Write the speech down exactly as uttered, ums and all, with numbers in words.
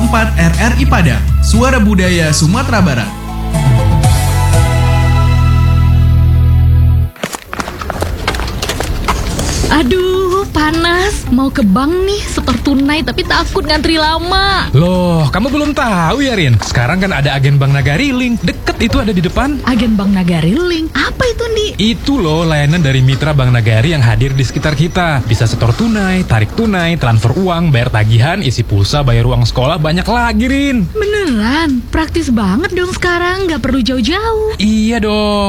empat R R I Padang, Suara Budaya Sumatera Barat. Aduh, panas. Mau ke bank nih, setor tunai tapi takut ngantri lama. Loh, kamu belum tahu ya, Rin? Sekarang kan ada agen Bank Nagari Link. Deket itu ada di depan. Agen Bank Nagari Link? Apa itu, Ndi? Itu loh layanan dari mitra Bank Nagari yang hadir di sekitar kita. Bisa setor tunai, tarik tunai, transfer uang, bayar tagihan, isi pulsa, bayar uang sekolah, banyak lagi, Rin. Beneran? Praktis banget dong sekarang, nggak perlu jauh-jauh. Iya dong.